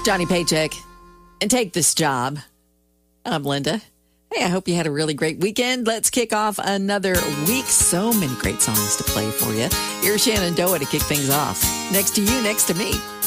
Johnny Paycheck and Take This Job. I'm Linda. Hey, I hope you had a really great weekend. Let's kick off another week. So many great songs to play for you. Here's Shannon Doa to kick things off. Next to you, next to me.